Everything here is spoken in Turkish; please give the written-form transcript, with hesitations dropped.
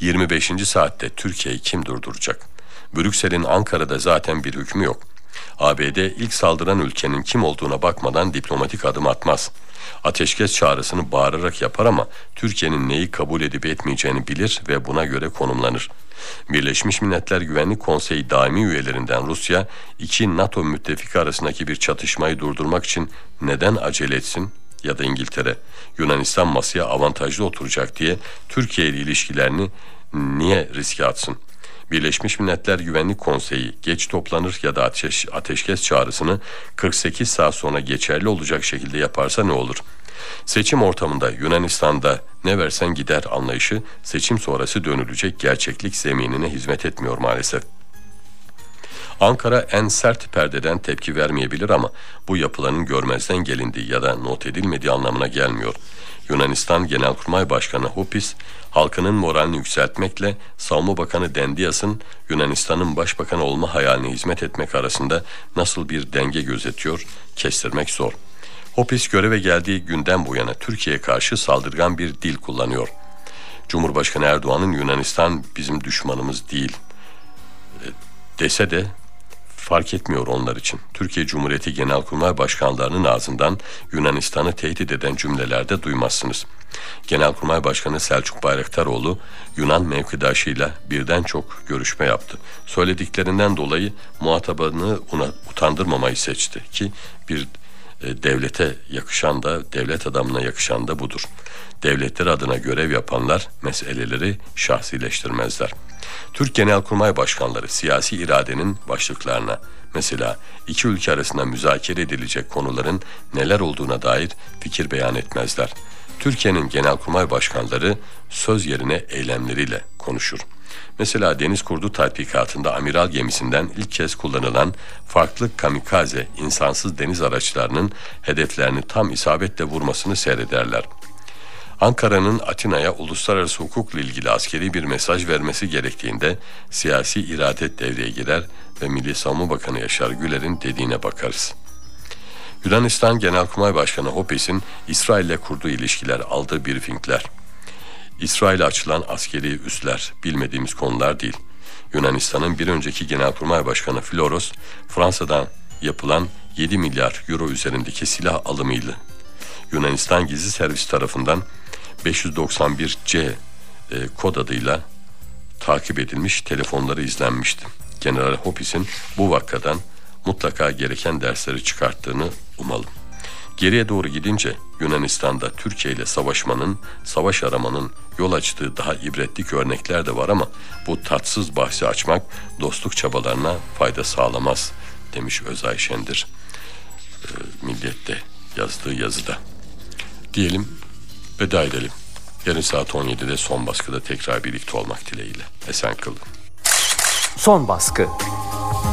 25. saatte Türkiye'yi kim durduracak? Brüksel'in Ankara'da zaten bir hükmü yok. ABD ilk saldıran ülkenin kim olduğuna bakmadan diplomatik adım atmaz. Ateşkes çağrısını bağırarak yapar ama Türkiye'nin neyi kabul edip etmeyeceğini bilir ve buna göre konumlanır. Birleşmiş Milletler Güvenlik Konseyi daimi üyelerinden Rusya, iki NATO müttefiki arasındaki bir çatışmayı durdurmak için neden acele etsin? Ya da İngiltere, Yunanistan masaya avantajlı oturacak diye Türkiye ile ilişkilerini niye riske atsın? Birleşmiş Milletler Güvenlik Konseyi geç toplanır ya da ateşkes çağrısını 48 saat sonra geçerli olacak şekilde yaparsa ne olur? Seçim ortamında Yunanistan'da ne versen gider anlayışı seçim sonrası dönülecek gerçeklik zeminine hizmet etmiyor maalesef. Ankara en sert perdeden tepki vermeyebilir ama bu yapılanın görmezden gelindiği ya da not edilmediği anlamına gelmiyor. Yunanistan Genelkurmay Başkanı Hopis, halkının moralini yükseltmekle Savunma Bakanı Dendias'ın Yunanistan'ın başbakanı olma hayaline hizmet etmek arasında nasıl bir denge gözetiyor, kestirmek zor. Hopis göreve geldiği günden bu yana Türkiye'ye karşı saldırgan bir dil kullanıyor. Cumhurbaşkanı Erdoğan'ın Yunanistan bizim düşmanımız değil dese de fark etmiyor onlar için. Türkiye Cumhuriyeti Genelkurmay Başkanlarının ağzından Yunanistan'ı tehdit eden cümlelerde duymazsınız. Genelkurmay Başkanı Selçuk Bayraktaroğlu Yunan mevkidaşıyla birden çok görüşme yaptı. Söylediklerinden dolayı muhatabını utandırmamayı seçti ki bir devlete yakışan da, devlet adamına yakışan da budur. Devletler adına görev yapanlar meseleleri şahsileştirmezler. Türk Genelkurmay Başkanları siyasi iradenin başlıklarına, mesela iki ülke arasında müzakere edilecek konuların neler olduğuna dair fikir beyan etmezler. Türkiye'nin Genelkurmay Başkanları söz yerine eylemleriyle konuşur. Mesela Deniz Kurdu tatbikatında amiral gemisinden ilk kez kullanılan farklı kamikaze insansız deniz araçlarının hedeflerini tam isabetle vurmasını seyrederler. Ankara'nın Atina'ya uluslararası hukukla ilgili askeri bir mesaj vermesi gerektiğinde siyasi irade devreye girer ve Milli Savunma Bakanı Yaşar Güler'in dediğine bakarız. Yunanistan Genelkurmay Başkanı Hopis'in İsrail'le kurduğu ilişkiler, aldığı briefingler. İsrail'e açılan askeri üsler bilmediğimiz konular değil. Yunanistan'ın bir önceki Genelkurmay Başkanı Floros, Fransa'dan yapılan 7 milyar euro üzerindeki silah alımıyla Yunanistan Gizli Servis tarafından 591C kod adıyla takip edilmiş, telefonları izlenmişti. General Hopis'in bu vakadan mutlaka gereken dersleri çıkarttığını umalım. Geriye doğru gidince Yunanistan'da Türkiye ile savaşmanın, savaş aramanın yol açtığı daha ibretlik örnekler de var ama bu tatsız bahsi açmak dostluk çabalarına fayda sağlamaz demiş Özay Şendir Milliyet'te yazdığı yazıda. Diyelim, veda edelim. Yarın saat 17'de Son Baskı'da tekrar birlikte olmak dileğiyle. Esen kalın. Son Baskı.